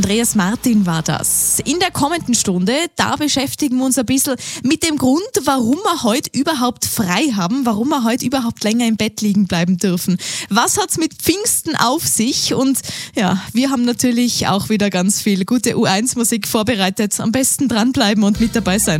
Andreas Martin war das. In der kommenden Stunde, da beschäftigen wir uns ein bisschen mit dem Grund, warum wir heute überhaupt frei haben, warum wir heute überhaupt länger im Bett liegen bleiben dürfen. Was hat's mit Pfingsten auf sich? Und ja, wir haben natürlich auch wieder ganz viel gute U1-Musik vorbereitet. Am besten dranbleiben und mit dabei sein.